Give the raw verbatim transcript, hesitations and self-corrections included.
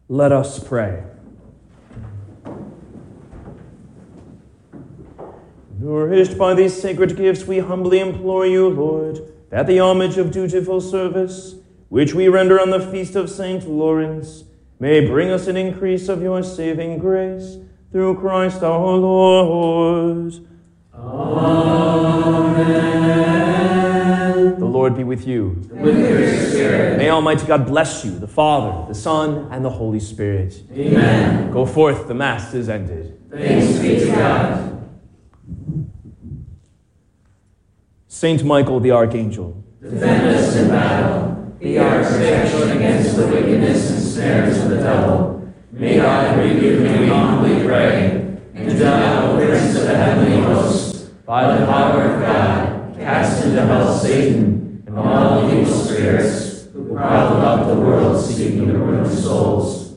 Let us pray. Nourished by these sacred gifts, we humbly implore you, Lord, that the homage of dutiful service, which we render on the feast of Saint Lawrence, may bring us an increase of your saving grace, through Christ our Lord. Amen. The Lord be with you. And with your spirit. May Almighty God bless you, the Father, the Son, and the Holy Spirit. Amen. Go forth, the Mass is ended. Thanks be to God. Saint Michael the Archangel, defend us in battle. Be our protection against the wickedness and snares of the devil. May God rebuke him, we humbly pray. And thou, O Prince of the heavenly hosts, by the power of God, cast into hell Satan and all the evil spirits who prowl about the world seeking the ruin of souls.